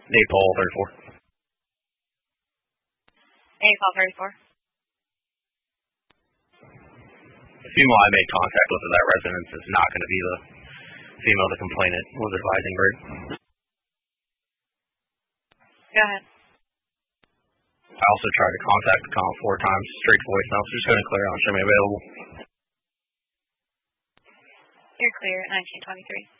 Nate Paul, 34. Nate Paul, 34. The female I made contact with at that residence is not going to be the female the complainant was advising Bird. Go ahead. I also tried to contact the comp 4 times, straight to voicemail. So just going to clear out and show me available. You're clear at 1923.